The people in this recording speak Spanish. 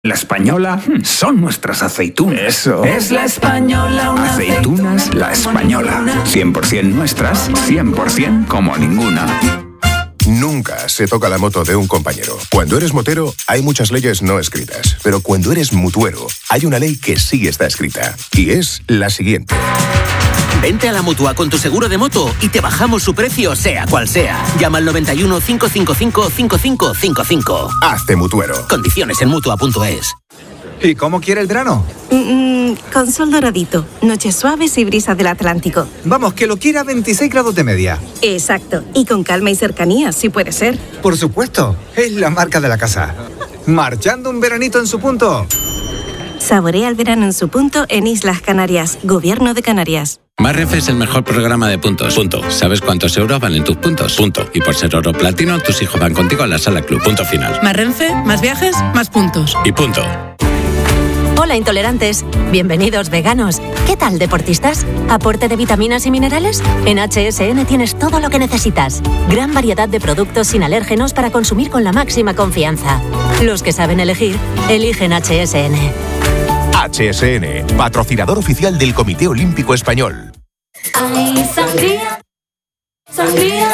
La Española son nuestras aceitunas. Eso. Es La Española, una aceitunas La Española. 100% nuestras, 100% como ninguna. Nunca se toca la moto de un compañero. Cuando eres motero, hay muchas leyes no escritas. Pero cuando eres mutuero, hay una ley que sí está escrita. Y es la siguiente. Vente a la Mutua con tu seguro de moto y te bajamos su precio, sea cual sea. Llama al 91 555 5555. Hazte mutuero. Condiciones en Mutua.es. ¿Y cómo quiere el verano? Con sol doradito, noches suaves y brisa del Atlántico. Vamos, que lo quiera a 26 grados de media. Exacto, y con calma y cercanía, si puede ser. Por supuesto, es la marca de la casa. Marchando un veranito en su punto. Saborea el verano en su punto en Islas Canarias, Gobierno de Canarias. Más Renfe es el mejor programa de puntos. Punto. ¿Sabes cuántos euros valen tus puntos? Punto. Y por ser oro platino, tus hijos van contigo a la sala club. Punto final. Más Renfe, más viajes, más puntos. Y punto. Hola intolerantes, bienvenidos veganos. ¿Qué tal deportistas? ¿Aporte de vitaminas y minerales? En HSN tienes todo lo que necesitas. Gran variedad de productos sin alérgenos para consumir con la máxima confianza. Los que saben elegir, eligen HSN. HSN, patrocinador oficial del Comité Olímpico Español. Ay, sangría, sangría.